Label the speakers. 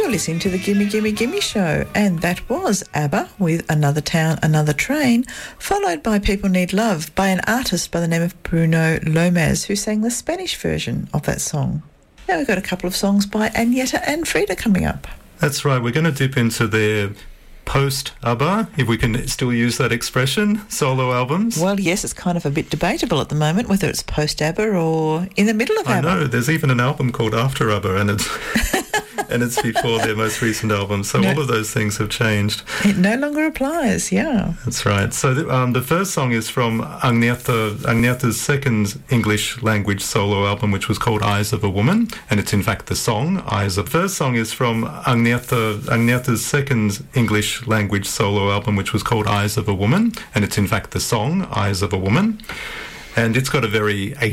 Speaker 1: You're listening to the Gimme Gimme Gimme Show, and that was ABBA with Another Town, Another Train, followed by People Need Love by an artist by the name of Bruno Lomaz, who sang the Spanish version of that song. Now we've got a couple of songs by Agneta and Frida coming up.
Speaker 2: That's right, we're going to dip into their post-ABBA, if we can still use that expression, solo albums.
Speaker 1: Well, yes, it's kind of a bit debatable at the moment, whether it's post-ABBA or in the middle of ABBA.
Speaker 2: I know, there's even an album called After ABBA, and it's and it's before their most recent album, so all of those things have changed.
Speaker 1: It no longer applies, yeah.
Speaker 2: That's right. So the first song is from Agneta's second English language solo album, which was called Eyes of a Woman, and it's in fact the song Eyes of... The first song is from Agneta's second English language solo album, which was called Eyes of a Woman, and it's in fact the song Eyes of a Woman, and it's got a very